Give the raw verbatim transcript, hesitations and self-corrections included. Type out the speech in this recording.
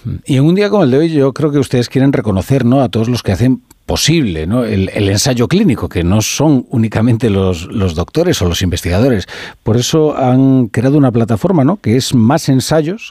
Y en un día como el de hoy yo creo que ustedes quieren reconocer, ¿no?, a todos los que hacen posible, ¿no?, el, el ensayo clínico, que no son únicamente los, los doctores o los investigadores. Por eso han creado una plataforma, ¿no?, que es Más Ensayos,